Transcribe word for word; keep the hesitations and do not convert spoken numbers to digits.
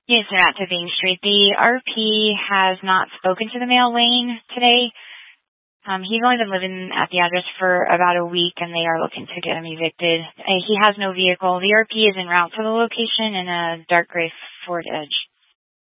Yes, they're at Bing Street. The R P has not spoken to the male Wayne today. Um, he's only been living at the address for about a week, and they are looking to get him evicted. Uh, he has no vehicle. The R P is en route to the location in a dark gray Ford Edge.